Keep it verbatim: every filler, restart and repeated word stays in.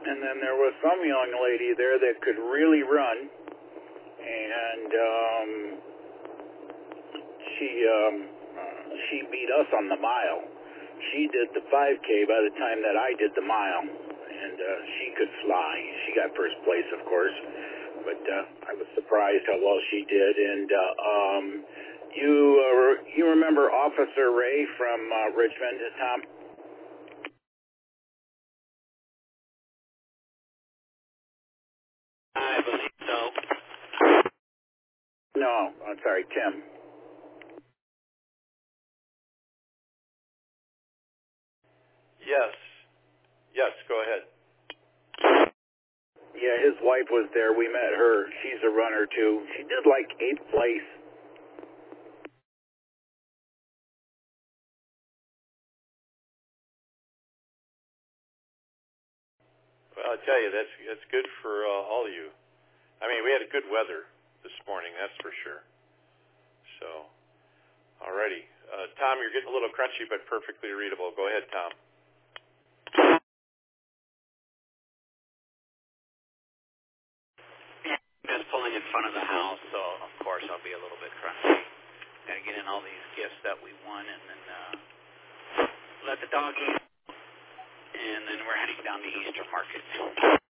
and then there was some young lady there that could really run, and um, she um, uh, she beat us on the mile. She did the five K by the time that I did the mile, and uh, she could fly. She got first place, of course, but uh, I was surprised how well she did. And uh, um, you uh, you remember Officer Ray from uh, Richmond, Tom? I believe so. No, I'm sorry, Tim. Yes. Yes, go ahead. Yeah, his wife was there. We met her. She's a runner, too. She did like eighth place. Well, I'll tell you, that's that's good for uh, all of you. I mean, we had a good weather this morning, that's for sure. So, alrighty. Uh, Tom, you're getting a little crunchy, but perfectly readable. Go ahead, Tom. Just pulling in front of the house, so of course I'll be a little bit crunchy. Gotta get in all these gifts that we won, and then uh, let the dog eat. And then we're heading down to Easter Market.